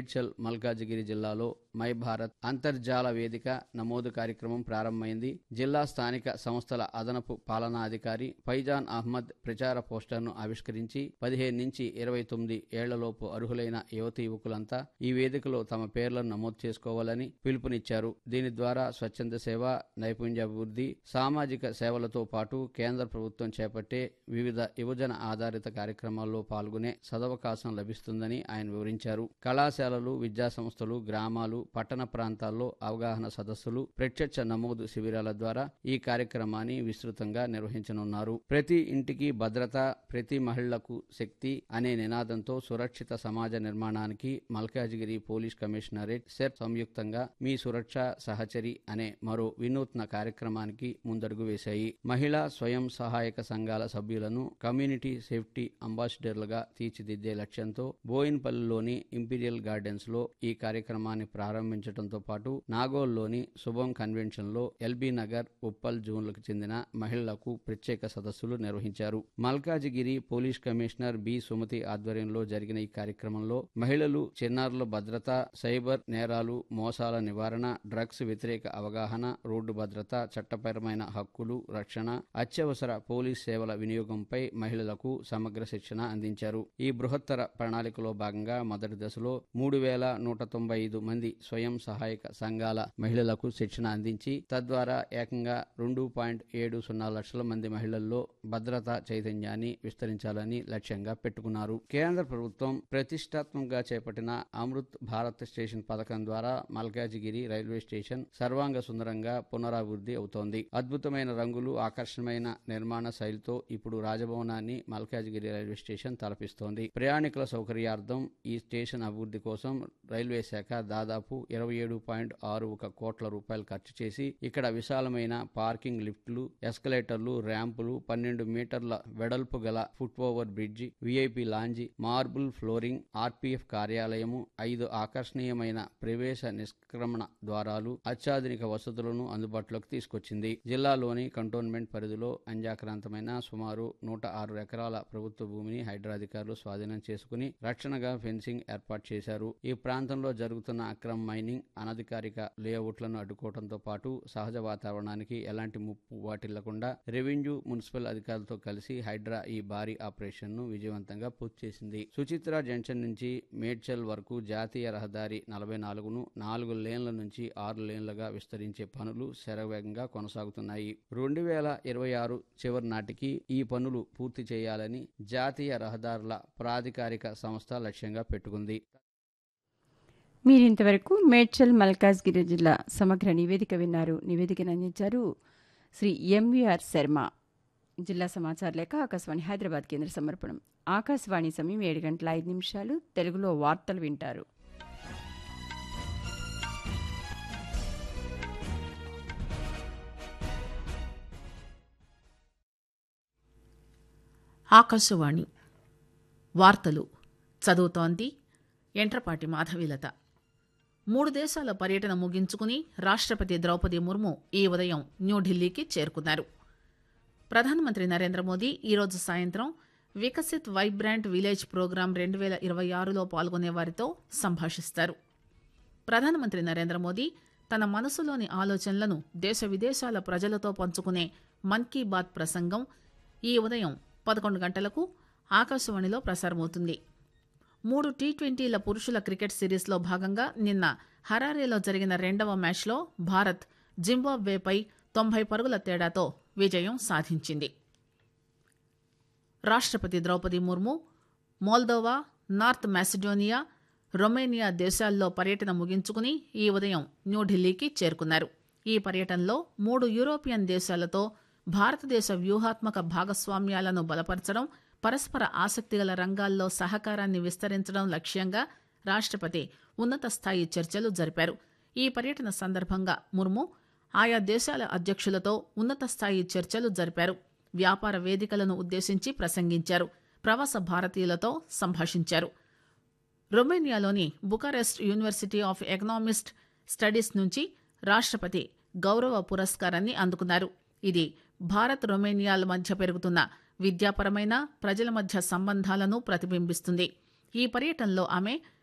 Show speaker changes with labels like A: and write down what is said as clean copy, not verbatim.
A: మేడ్చల్ మల్కాజిగిరి జిల్లాలో మై భారత్ అంతర్జాల వేదిక నమోదు కార్యక్రమం ప్రారంభమైంది. జిల్లా స్థానిక సంస్థల అదనపు పాలనాధికారి ఫైజాన్ అహ్మద్ ప్రచార పోస్టర్ను ఆవిష్కరించి 15 నుంచి 29 ఏళ్లలోపు అర్హులైన యువతీ యువకులంతా ఈ వేదికలో తమ పేర్లను నమోదు చేసుకోవాలని పిలుపునిచ్చారు. దీని ద్వారా స్వచ్ఛంద సేవ, నైపుణ్యాభివృద్ధి, సామాజిక సేవలతో పాటు కేంద్ర ప్రభుత్వం చేపట్టే వివిధ యువజన ఆధారిత కార్యక్రమాల్లో పాల్గొనే సదవకాశం లభిస్తుందని ఆయన వివరించారు. కళాశాలలు, విద్యాసంస్థలు, గ్రామాలు, పట్టణ ప్రాంతాల్లో అవగాహన సదస్సులు, ప్రత్యక్ష నమోదు శిబిరాల ద్వారా ఈ కార్యక్రమాన్ని విస్తృతంగా నిర్వహించనున్నారు. ప్రతి ఇంటికి భద్రత, ప్రతి మహిళకు శక్తి అనే నినాదంతో సురక్షిత సమాజ నిర్మాణానికి మల్కాజిగిరి పోలీస్ కమిషనరేట్ సెర్ప్ సంయుక్తంగా మీ సురక్ష సహచరి అనే మరో వినూత్న కార్యక్రమానికి ముందడుగు వేశాయి. మహిళా స్వయం సహాయక సంఘాల సభ్యులను కమ్యూనిటీ సేఫ్టీ అంబాసిడర్లుగా తీర్చిదిద్దే లక్ష్యంతో బోయిన్పల్లిలోని ఇంపీరియల్ గార్డెన్స్ లో ఈ కార్యక్రమాన్ని ప్రారంభించడంతో పాటు నాగోల్లోని శుభం కన్వెన్షన్ లో ఎల్బీ నగర్, ఉప్పల్ జోన్లకు చెందిన మహిళలకు ప్రత్యేక సదస్సులు నిర్వహించారు. Malkajgiri police commissioner B Sumathi ఆధ్వర్యంలో జరిగిన ఈ కార్యక్రమంలో మహిళలు, చిన్నారుల భద్రత, సైబర్ నేరాలు, మోసాల నివారణ, డ్రగ్స్ వ్యతిరేక అవగాహన, రోడ్డు భద్రత, చట్టపరమైన హక్కులు, రక్షణ, అత్యవసర పోలీస్ సేవల వినియోగంపై మహిళలకు సమగ్ర శిక్షణ అందించారు. ఈ బృహత్తర ప్రణాళికలో భాగంగా మొదటి దశలో 3,195 మంది స్వయం సహాయక సంఘాల మహిళలకు శిక్షణ అందించి తద్వారా ఏకంగా 2.70 లక్షల మంది మహిళల్లో భద్రతా చైతన్యాన్ని విస్తరించాలని లక్ష్యంగా పెట్టుకున్నారు. కేంద్ర ప్రభుత్వం ప్రతిష్టాత్మకంగా చేపట్టిన అమృత్ భారత్ స్టేషన్ పథకం ద్వారా మల్కాజిగిరి రైల్వే స్టేషన్ సర్వాంగ సుందరంగా పునరాభివృద్ధి అవుతోంది. అద్భుతమైన రంగులు, ఆకర్షణమైన నిర్మాణ శైలితో ఇప్పుడు రాజభవనాన్ని మల్కాజిగిరి రైల్వే స్టేషన్ తలపిస్తోంది. ప్రయాణికుల సౌకర్యార్థం ఈ స్టేషన్ అభివృద్ధి కోసం రైల్వే శాఖ దాదాపు 27.61 కోట్ల రూపాయలు ఖర్చు చేసి ఇక్కడ విశాలమైన పార్కింగ్, లిఫ్ట్లు, ఎస్కలేటర్లు, ర్యాంపులు, 12 మీటర్ల వెడల్పు గల foot over bridge, VIP లాంజి, marble flooring, RPF కార్యాలయము, 5 ఆకర్షణీయమైన ప్రవేశ నిష్క్రమణ ద్వారాలు, అత్యాధునిక వసతులను అందుబాటులోకి తీసుకొచ్చింది. జిల్లాలోని కంటోన్మెంట్ పరిధిలో అంజాక్రాంతమైన సుమారు 106 ఎకరాల ప్రభుత్వ భూమిని హైడ్రా అధికారులు స్వాధీనం చేసుకుని రక్షణగా ఫెన్సింగ్ ఏర్పాటు చేశారు. ఈ ప్రాంతంలో జరుగుతున్న అక్రమ మైనింగ్, అనధికారిక లేఅవుట్లను అడ్డుకోవడంతో పాటు సహజ వాతావరణానికి ఎలాంటి ముప్పు వాటిల్లకుండా రెవెన్యూ, మున్సిపల్ అధికారులతో కలిసి హైడ్రా ఈ భారీ ఆపరేషన్ ను విజయవంతంగా పూర్తి చేసింది. సుచిత్ర జంక్షన్ నుంచి మేడ్చల్ వరకు జాతీయ రహదారి 44ను 4 లేన్ల నుంచి 6 లేన్లుగా విస్తరించే పనులు శరవేగంగా కొనసాగుతున్నాయి. 2026 చివరి నాటికి ఈ పనులు పూర్తి చేయాలని జాతీయ రహదారుల ప్రాధికారిక సంస్థ లక్ష్యంగా పెట్టుకుంది.
B: మీరింతవరకు మేడ్చల్ మల్కాజ్గిరి జిల్లా సమగ్ర నివేదిక విన్నారు. నివేదికను అందించారు శ్రీ ఎంవీఆర్ శర్మ. జిల్లా సమాచార లేఖ ఆకాశవాణి హైదరాబాద్ కేంద్ర సమర్పణం. ఆకాశవాణి సమయం 7:05. తెలుగులో వార్తలు వింటారు.
C: ఆకాశవాణి వార్తలు చదువుతోంది ఎంట్రపాటి మాధవీలత. 3 దేశాల పర్యటన ముగించుకుని రాష్ట్రపతి ద్రౌపది ముర్ము ఈ ఉదయం న్యూఢిల్లీకి చేరుకున్నారు. ప్రధానమంత్రి నరేంద్ర మోదీ ఈరోజు సాయంత్రం వికసిత్ వైబ్రాంట్ విలేజ్ ప్రోగ్రాం 2026లో పాల్గొనే వారితో సంభాషిస్తారు. ప్రధానమంత్రి నరేంద్ర మోదీ తన మనసులోని ఆలోచనలను దేశ విదేశాల ప్రజలతో పంచుకునే మన్ కీ బాత్ ప్రసంగం ఈ ఉదయం 11 గంటలకు ఆకాశవాణిలో ప్రసారమవుతుంది. 3 టీ20ల పురుషుల క్రికెట్ సిరీస్లో భాగంగా నిన్న హరారేలో జరిగిన 2వ మ్యాచ్లో భారత్ జింబాబ్వేపై 90 పరుగుల తేడాతో విజయం సాధించింది. రాష్ట్రపతి Draupadi Murmu Moldova, north Macedonia, Romania దేశాల్లో పర్యటన ముగించుకుని ఈ ఉదయం న్యూఢిల్లీకి చేరుకున్నారు. ఈ పర్యటనలో 3 యూరోపియన్ దేశాలతో భారతదేశ వ్యూహాత్మక భాగస్వామ్యాలను బలపరచడం, పరస్పర ఆసక్తిగల రంగాల్లో సహకారాన్ని విస్తరించడం లక్ష్యంగా రాష్ట్రపతి ఉన్నత స్థాయి చర్చలు జరిపారు. ఈ పర్యటన సందర్భంగా ముర్ము ఆయా దేశాల అధ్యక్షులతో ఉన్నత స్థాయి చర్చలు జరిపారు. వ్యాపార వేదికలను ఉద్దేశించి ప్రసంగించారు. ప్రవాస భారతీయులతో సంభాషించారు. రొమేనియాలోని Bucharest university of economist studies నుంచి రాష్ట్రపతి గౌరవ పురస్కారాన్ని అందుకున్నారు. ఇది భారత్, రొమేనియాల మధ్య పెరుగుతున్న విద్యాపరమైన, ప్రజల మధ్య సంబంధాలను ప్రతిబింబిస్తుంది. ఈ పర్యటనలో ఆమె